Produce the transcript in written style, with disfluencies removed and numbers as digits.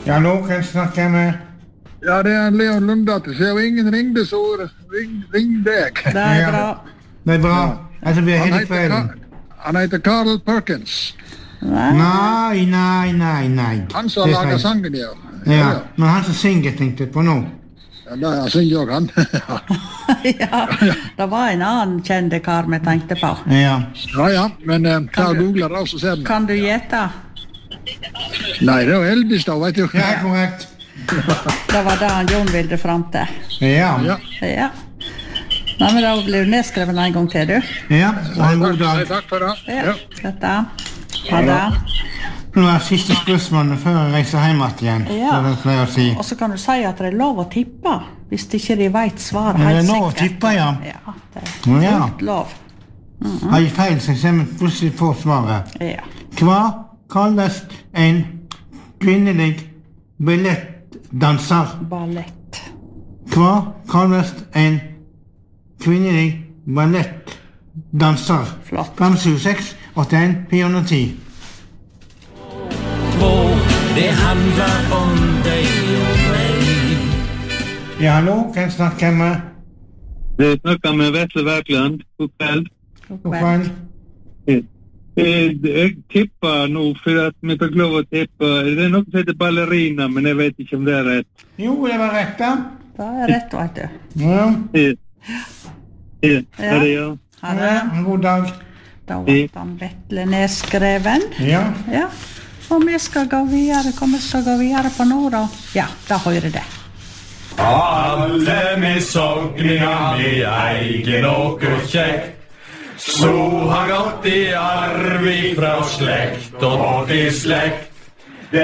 Ja, nå kan jeg snakke med... Ja, det Leon Lundatter. Så ingen ringde, så ring deg. Det bra. Det bra. Ja. Altså, vi hele kvelden. Han heter Carl Perkins. Nei. Han som lager sangen, ja. Ja, men han som synger, tenkte jeg på nå. Ja, da synger jo han. Ja, det var en annen kjente kar vi tenkte på. Ja. Ja, men Carl googler det også, ser den. Kan du gjette? Nei, det var Elvis da, vet du. Ja, korrekt. Det var det han Jon ville frem til. Ja. Ja. Nei, men da blir du nedskrevet en gang til, du. Ja, og en god dag. Takk for det. Ja, dette. Ha det. Nå siste spørsmålet før jeg reiser hjem igjen. Ja. Det pleier å si. Og så kan du si at det er lov å tippe, hvis ikke de vet svaret Men det helt er lov å sikkert. tippe, ja. Ja, det er Ja. fullt lov. Har jeg feil, så jeg plutselig får svaret. Ja. Hva kalles en kvinnelig ballettdanser? Ballett. Hva kalles en kvinnelig ballettdanser? Flott. 576 81 410. Det handlar om dig och mig. Ja, hallo, kan jeg snakke med? Det snakker med Vetle Verkland. God kveld. God kveld. Jeg tipper nå, for at vi fikk lov å tippe. Det noe som heter ballerina, men jeg vet ikke om det rett. Jo, det var rett da. Det er rett, vet du. Ja. Ja, det ja. Ha det. En god dag. Da var han Vetle nedskreven. Ja. Ja. Og vi skal gå videre. Kom, vi skal gå videre på nå, da. Ja, da hører det. Alle med sogningar med egen och käkt. Så har gått i arv ifrån släkt och till släkt.